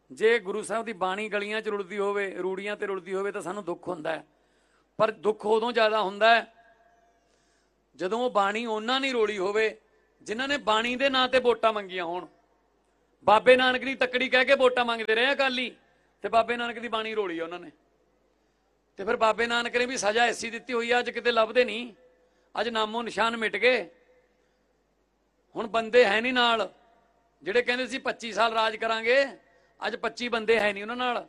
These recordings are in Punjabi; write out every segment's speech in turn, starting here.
ਜੇ ਗੁਰੂ ਸਾਹਿਬ ਦੀ ਬਾਣੀ ਗਲੀਆਂ 'ਚ ਰੁਲਦੀ ਹੋਵੇ, ਰੂੜੀਆਂ ਤੇ ਰੁਲਦੀ ਹੋਵੇ ਤਾਂ ਸਾਨੂੰ ਦੁੱਖ ਹੁੰਦਾ ਹੈ। ਪਰ ਦੁੱਖ ਉਦੋਂ ਜ਼ਿਆਦਾ ਹੁੰਦਾ ਹੈ ਜਦੋਂ ਉਹ ਬਾਣੀ ਉਹਨਾਂ ਨੇ ਰੋਲੀ ਹੋਵੇ ਜਿਨ੍ਹਾਂ ਨੇ ਬਾਣੀ ਦੇ ਨਾਂ ਤੇ ਵੋਟਾਂ ਮੰਗੀਆਂ ਹੋਣ। ਬਾਬੇ ਨਾਨਕ ਦੀ ਤੱਕੜੀ ਕਹਿ ਕੇ ਵੋਟਾਂ ਮੰਗਦੇ ਰਹੇ ਅਕਾਲੀ, ਤੇ ਬਾਬੇ ਨਾਨਕ ਦੀ ਬਾਣੀ ਰੋਲੀ ਆ ਉਹਨਾਂ ਨੇ। ਤੇ ਫਿਰ ਬਾਬੇ ਨਾਨਕ ਨੇ ਵੀ ਸਜ਼ਾ ਐਸੀ ਦਿੱਤੀ ਹੋਈ ਆ, ਅੱਜ ਕਿਤੇ ਲੱਭਦੇ ਨਹੀਂ, ਅੱਜ ਨਾਮੋ ਨਿਸ਼ਾਨ ਮਿਟ ਗਏ। ਹੁਣ ਬੰਦੇ ਹੈ ਨਹੀਂ ਨਾਲ, ਜਿਹੜੇ ਕਹਿੰਦੇ ਸੀ 25 ਸਾਲ ਰਾਜ ਕਰਾਂਗੇ, ਅੱਜ 25 ਬੰਦੇ ਹੈ ਨਹੀਂ ਉਹਨਾਂ ਨਾਲ।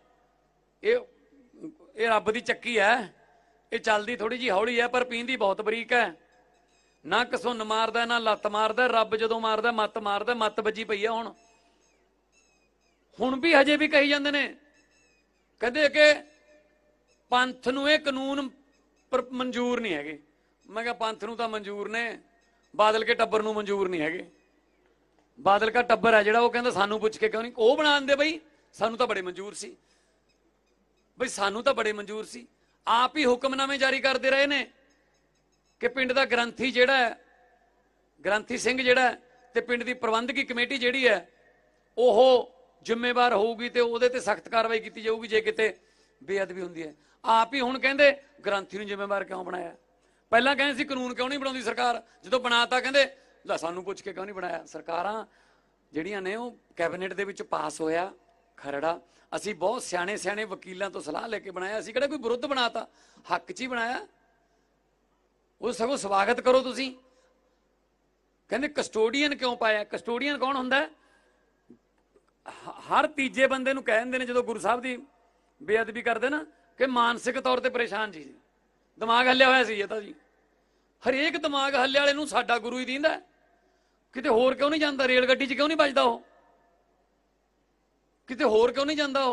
ਇਹ ਰੱਬ ਦੀ ਚੱਕੀ ਹੈ, ਇਹ ਚੱਲਦੀ ਥੋੜੀ ਜਿਹੀ ਹੌਲੀ ਹੈ ਪਰ ਪੀਂਦੀ ਬਹੁਤ ਬਰੀਕ ਹੈ। ਨਾ ਕਸੁੰਨ ਮਾਰਦਾ ਨਾ ਲੱਤ ਮਾਰਦਾ, ਰੱਬ ਜਦੋਂ ਮਾਰਦਾ ਮੱਤ ਮਾਰਦਾ। ਮੱਤ ਵੱਜੀ ਪਈ ਆ ਹੁਣ ਵੀ ਹਜੇ ਵੀ ਕਹੀ ਜਾਂਦੇ ਨੇ, ਕਹਿੰਦੇ ਕਿ ਪੰਥ ਨੂੰ ਇਹ ਕਾਨੂੰਨ ਮਨਜ਼ੂਰ ਨਹੀਂ ਹੈਗੇ। ਮੈਂ ਕਿਹਾ ਪੰਥ ਨੂੰ ਤਾਂ ਮਨਜ਼ੂਰ ਨੇ, ਬਾਦਲ ਕੇ ਟੱਬਰ ਨੂੰ ਮਨਜ਼ੂਰ ਨਹੀਂ ਹੈਗੇ। ਬਾਦਲ ਕਾ ਟੱਬਰ ਹੈ ਜਿਹੜਾ, ਉਹ ਕਹਿੰਦਾ ਸਾਨੂੰ ਪੁੱਛ ਕੇ ਕਿਉਂ ਨਹੀਂ, ਉਹ ਬਣਾ ਦਿੰਦੇ ਬਈ ਸਾਨੂੰ ਤਾਂ ਬੜੇ ਮਨਜ਼ੂਰ ਸੀ, ਬਈ ਸਾਨੂੰ ਤਾਂ ਬੜੇ ਮਨਜ਼ੂਰ ਸੀ। ਆਪ ਹੀ ਹੁਕਮਨਾਮੇ ਜਾਰੀ ਕਰਦੇ ਰਹੇ ਨੇ ਕਿ ਪਿੰਡ ਦਾ ਗ੍ਰੰਥੀ ਜਿਹੜਾ ਹੈ, ਗ੍ਰੰਥੀ ਸਿੰਘ ਜਿਹੜਾ ਹੈ, ਤੇ ਪਿੰਡ ਦੀ ਪ੍ਰਬੰਧਕੀ ਕਮੇਟੀ ਜਿਹੜੀ ਹੈ ਉਹ ਜ਼ਿੰਮੇਵਾਰ ਹੋਊਗੀ ਤੇ ਉਹਦੇ ਤੇ ਸਖਤ ਕਾਰਵਾਈ ਕੀਤੀ ਜਾਊਗੀ ਜੇ ਕਿਤੇ ਬੇਅਦਬੀ ਹੁੰਦੀ ਹੈ। ਆਪ ਹੀ ਹੁਣ ਕਹਿੰਦੇ ਗ੍ਰੰਥੀ ਨੂੰ ਜ਼ਿੰਮੇਵਾਰ ਕਿਉਂ ਬਣਾਇਆ। ਪਹਿਲਾਂ ਕਹਿੰਦੇ ਸੀ ਕਾਨੂੰਨ ਕਿਉਂ ਨਹੀਂ ਬਣਾਉਂਦੀ ਸਰਕਾਰ, ਜਦੋਂ ਬਣਾਤਾ ਕਹਿੰਦੇ ਲੈ ਸਾਨੂੰ ਪੁੱਛ ਕੇ ਕਿਉਂ ਨਹੀਂ ਬਣਾਇਆ। ਸਰਕਾਰਾਂ ਜਿਹੜੀਆਂ ਨੇ ਉਹ ਕੈਬਨਿਟ ਦੇ ਵਿੱਚ ਪਾਸ ਹੋਇਆ ਖਰੜਾ, ਅਸੀਂ ਬਹੁਤ ਸਿਆਣੇ ਸਿਆਣੇ ਵਕੀਲਾਂ ਤੋਂ ਸਲਾਹ ਲੈ ਕੇ ਬਣਾਇਆ, ਅਸੀਂ ਕਿਹੜਾ ਕੋਈ ਵਿਰੁੱਧ ਬਣਾਤਾ, ਹੱਕ 'ਚ ਹੀ ਬਣਾਇਆ। ਉਹ ਸਗੋਂ ਸਵਾਗਤ ਕਰੋ ਤੁਸੀਂ। ਕਹਿੰਦੇ ਕਸਟੋਡੀਅਨ ਕਿਉਂ ਪਾਇਆ, ਕਸਟੋਡੀਅਨ ਕੌਣ ਹੁੰਦਾ? ਹਰ ਤੀਜੇ ਬੰਦੇ ਨੂੰ ਕਹਿ ਦਿੰਦੇ ਨੇ ਜਦੋਂ ਗੁਰੂ ਸਾਹਿਬ ਦੀ ਬੇਅਦਬੀ ਕਰਦੇ ਨਾ ਕਿ ਮਾਨਸਿਕ ਤੌਰ ਤੇ ਪਰੇਸ਼ਾਨ ਜੀ, ਦਿਮਾਗ ਹੱਲਿਆ ਹੋਇਆ ਸੀ ਇਹ ਤਾਂ ਜੀ। ਹਰੇਕ ਦਿਮਾਗ ਹੱਲੇ ਵਾਲੇ ਨੂੰ ਸਾਡਾ ਗੁਰੂ ਹੀ ਦਿੰਦਾ, ਕਿਤੇ ਹੋਰ ਕਿਉਂ ਨਹੀਂ ਜਾਂਦਾ? ਰੇਲ ਗੱਡੀ 'ਚ ਕਿਉਂ ਨਹੀਂ ਵੱਜਦਾ ਉਹ? ਕਿਤੇ ਹੋਰ ਕਿਉਂ ਨਹੀਂ ਜਾਂਦਾ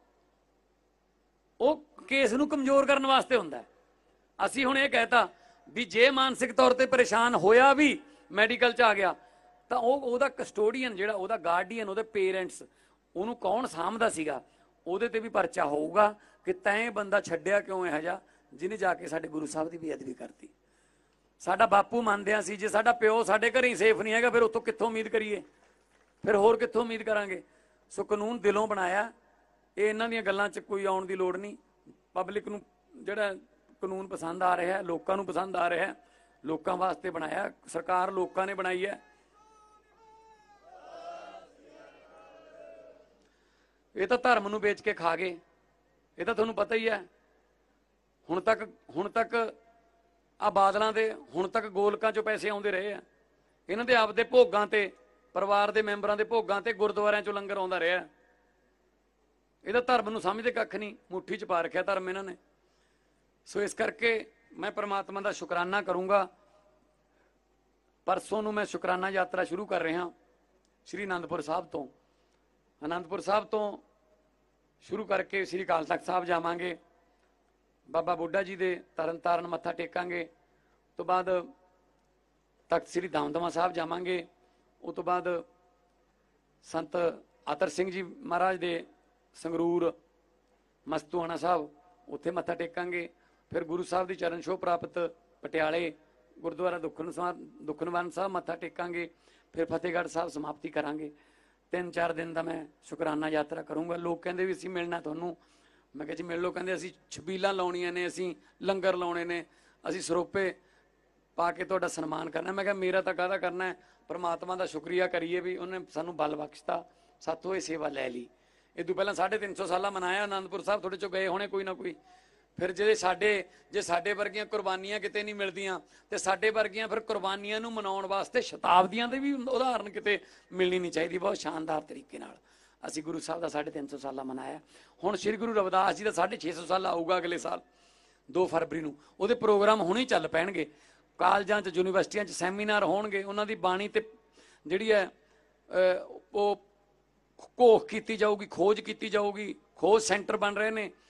ਉਹ ਕੇਸ ਨੂੰ ਕਮਜ਼ੋਰ ਕਰਨ ਵਾਸਤੇ ਹੁੰਦਾ। ਅਸੀਂ ਹੁਣ ਇਹ ਕਹਿਤਾ ਵੀ ਜੇ ਮਾਨਸਿਕ ਤੌਰ ਤੇ ਪਰੇਸ਼ਾਨ ਹੋਇਆ ਵੀ ਮੈਡੀਕਲ 'ਚ ਆ ਗਿਆ ਤਾਂ ਉਹਦਾ ਕਸਟੋਡੀਅਨ ਜਿਹੜਾ, ਉਹਦਾ ਗਾਰਡੀਅਨ, ਉਹਦੇ ਪੇਰੈਂਟਸ, ਉਹਨੂੰ ਕੌਣ ਸਾਂਭਦਾ ਸੀਗਾ, ਉਹਦੇ ਤੇ ਵੀ ਪਰਚਾ ਹੋਊਗਾ ਕਿ ਤੈਂ ਬੰਦਾ ਛੱਡਿਆ ਕਿਉਂ ਇਹੋ ਜਿਹਾ ਜਿਹਨੇ ਜਾ ਕੇ ਸਾਡੇ ਗੁਰੂ ਸਾਹਿਬ ਦੀ ਬੇਅਦਬੀ ਕਰਤੀ। ਸਾਡਾ ਬਾਪੂ ਮੰਨਦਿਆਂ ਸੀ, ਜੇ ਸਾਡਾ ਪਿਓ ਸਾਡੇ ਘਰੇ ਹੀ ਸੇਫ ਨਹੀਂ ਹੈਗਾ ਫਿਰ ਉੱਥੋਂ ਕਿੱਥੋਂ ਉਮੀਦ ਕਰੀਏ, ਫਿਰ ਹੋਰ ਕਿੱਥੋਂ ਉਮੀਦ ਕਰਾਂਗੇ। ਸੋ ਕਾਨੂੰਨ ਦਿਲੋਂ ਬਣਾਇਆ, ਇਹ ਇਹਨਾਂ ਦੀਆਂ ਗੱਲਾਂ 'ਚ ਕੋਈ ਆਉਣ ਦੀ ਲੋੜ ਨਹੀਂ। ਪਬਲਿਕ ਨੂੰ ਜਿਹੜਾ ਕਾਨੂੰਨ ਪਸੰਦ ਆ ਰਿਹਾ, ਲੋਕਾਂ ਨੂੰ ਪਸੰਦ ਆ ਰਿਹਾ, ਲੋਕਾਂ ਵਾਸਤੇ ਬਣਾਇਆ, ਸਰਕਾਰ ਲੋਕਾਂ ਨੇ ਬਣਾਈ ਹੈ। ਇਹ ਤਾਂ ਧਰਮ ਨੂੰ ਵੇਚ ਕੇ ਖਾ ਗਏ, ਇਹ ਤਾਂ ਤੁਹਾਨੂੰ ਪਤਾ ਹੀ ਹੈ। ਹੁਣ ਤੱਕ ਆ ਬਾਦਲਾਂ ਦੇ ਹੁਣ ਤੱਕ ਗੋਲਕਾਂ 'ਚੋਂ ਪੈਸੇ ਆਉਂਦੇ ਰਹੇ ਆ, ਇਹਨਾਂ ਦੇ ਆਪਦੇ ਭੋਗਾਂ ਤੇ, ਪਰਿਵਾਰ ਦੇ ਮੈਂਬਰਾਂ ਦੇ ਭੋਗਾਂ ਤੇ, ਗੁਰਦੁਆਰਿਆਂ 'ਚੋਂ ਲੰਗਰ ਆਉਂਦਾ ਰਿਹਾ। ਇਹਦਾ ਧਰਮ ਨੂੰ ਸਮਝਦੇ ਕੱਖ ਨਹੀਂ, ਮੁੱਠੀ 'ਚ ਪਾ ਰੱਖਿਆ ਧਰਮ ਇਹਨਾਂ ਨੇ। ਸੋ ਇਸ ਕਰਕੇ ਮੈਂ ਪ੍ਰਮਾਤਮਾ ਦਾ ਸ਼ੁਕਰਾਨਾ ਕਰੂੰਗਾ। ਪਰਸੋਂ ਨੂੰ ਮੈਂ ਸ਼ੁਕਰਾਨਾ ਯਾਤਰਾ ਸ਼ੁਰੂ ਕਰ ਰਿਹਾ ਸ਼੍ਰੀ ਅਨੰਦਪੁਰ ਸਾਹਿਬ ਤੋਂ। ਅਨੰਦਪੁਰ ਸਾਹਿਬ ਤੋਂ ਸ਼ੁਰੂ ਕਰਕੇ ਸ਼੍ਰੀ ਅਕਾਲ ਤਖਤ ਸਾਹਿਬ ਜਾਵਾਂਗੇ, ਬਾਬਾ ਬੁੱਢਾ ਜੀ ਦੇ ਤਰਨ ਤਾਰਨ ਮੱਥਾ ਟੇਕਾਂਗੇ। ਤੋਂ ਬਾਅਦ ਤਖਤ ਸ੍ਰੀ ਦਮਦਮਾ ਸਾਹਿਬ ਜਾਵਾਂਗੇ। ਉਹ ਤੋਂ ਬਾਅਦ ਸੰਤ ਅਤਰ ਸਿੰਘ ਜੀ ਮਹਾਰਾਜ ਦੇ ਸੰਗਰੂਰ ਮਸਤੂਆਣਾ ਸਾਹਿਬ, ਉੱਥੇ ਮੱਥਾ ਟੇਕਾਂਗੇ। ਫਿਰ ਗੁਰੂ ਸਾਹਿਬ ਦੀ ਚਰਨ ਛੋਹ ਪ੍ਰਾਪਤ ਪਟਿਆਲੇ ਗੁਰਦੁਆਰਾ ਦੁਖਨਿਵਾਰਨ ਸਾਹਿਬ ਮੱਥਾ ਟੇਕਾਂਗੇ। ਫਿਰ ਫਤਿਹਗੜ੍ਹ ਸਾਹਿਬ ਸਮਾਪਤੀ ਕਰਾਂਗੇ। 3-4 ਦਿਨ ਦਾ ਮੈਂ ਸ਼ੁਕਰਾਨਾ ਯਾਤਰਾ ਕਰੂੰਗਾ। ਲੋਕ ਕਹਿੰਦੇ ਵੀ ਅਸੀਂ ਮਿਲਣਾ ਤੁਹਾਨੂੰ, ਮੈਂ ਕਿਹਾ ਜੀ ਮਿਲ ਲਓ। ਕਹਿੰਦੇ ਅਸੀਂ ਛਬੀਲਾਂ ਲਾਉਣੀਆਂ ਨੇ, ਅਸੀਂ ਲੰਗਰ ਲਾਉਣੇ ਨੇ, ਅਸੀਂ ਸਰੋਪੇ ਪਾ ਕੇ ਤੁਹਾਡਾ ਸਨਮਾਨ ਕਰਨਾ। ਮੈਂ ਕਿਹਾ ਮੇਰਾ ਤਾਂ ਕਾਹਦਾ ਕਰਨਾ ਹੈ, ਪਰਮਾਤਮਾ ਦਾ ਸ਼ੁਕਰੀਆ ਕਰੀਏ ਵੀ ਉਹਨੇ ਸਾਨੂੰ ਬਲ ਬਖਸ਼ਤਾ, ਸਾਥੋਂ ਇਹ ਸੇਵਾ ਲੈ ਲਈ। ਇਹ ਤੋਂ ਪਹਿਲਾਂ 350 ਸਾਲਾ ਮਨਾਇਆ ਅਨੰਦਪੁਰ ਸਾਹਿਬ, ਤੁਹਾਡੇ 'ਚੋਂ ਗਏ ਹੋਣੇ ਕੋਈ ਨਾ ਕੋਈ। ਫਿਰ ਜੇ ਸਾਡੇ ਵਰਗੀਆਂ ਕੁਰਬਾਨੀਆਂ ਕਿਤੇ ਨਹੀਂ ਮਿਲਦੀਆਂ ਤੇ ਸਾਡੇ ਵਰਗੀਆਂ ਫਿਰ ਕੁਰਬਾਨੀਆਂ ਨੂੰ ਮਨਾਉਣ ਵਾਸਤੇ ਸ਼ਤਾਬਦੀਆਂ ਦੇ ਵੀ ਉਦਾਹਰਨ ਕਿਤੇ ਮਿਲਣੀ ਨਹੀਂ ਚਾਹੀਦੀ। ਬਹੁਤ ਸ਼ਾਨਦਾਰ ਤਰੀਕੇ ਨਾਲ ਅਸੀਂ ਗੁਰੂ ਸਾਹਿਬ ਦਾ 350 ਸਾਲਾ ਮਨਾਇਆ। ਹੁਣ ਸ੍ਰੀ ਗੁਰੂ ਰਵਿਦਾਸ ਜੀ ਦਾ 650 ਸਾਲਾ ਆਊਗਾ ਅਗਲੇ ਸਾਲ 2 ਫਰਵਰੀ ਨੂੰ। ਉਹਦੇ ਪ੍ਰੋਗਰਾਮ ਹੁਣੇ ਚੱਲ ਪੈਣਗੇ, ਕਾਲਜਾਂ 'ਚ ਯੂਨੀਵਰਸਿਟੀਆਂ 'ਚ ਸੈਮੀਨਾਰ ਹੋਣਗੇ, ਉਹਨਾਂ ਦੀ ਬਾਣੀ ਤੇ ਜਿਹੜੀ ਹੈ ਉਹ ਘੋਖ ਕੀਤੀ ਜਾਊਗੀ, ਖੋਜ ਕੀਤੀ ਜਾਊਗੀ। ਖੋਜ ਸੈਂਟਰ ਬਣ ਰਹੇ ਨੇ,